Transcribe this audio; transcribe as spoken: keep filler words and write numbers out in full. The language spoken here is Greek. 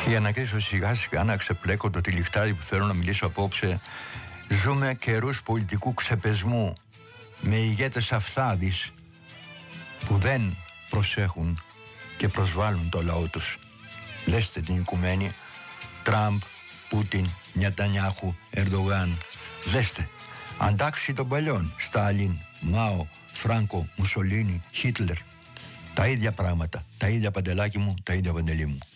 Και για να κλείσω σιγά σιγά, να ξεπλέκω το τυλιχτάρι που θέλω να μιλήσω απόψε, ζούμε καιρούς πολιτικού ξεπεσμού με ηγέτες αυθάδεις που δεν προσέχουν και προσβάλλουν το λαό τους. Δέστε την οικουμένη, Τραμπ, Πούτιν, Νιατανιάχου, Ερντογάν. Δέστε, αντάξει των παλιών, Στάλιν, Μάο, Φράνκο, Μουσολίνι, Χίτλερ. Τα ίδια πράγματα, τα ίδια παντελάκι μου, τα ίδια παντελή μου.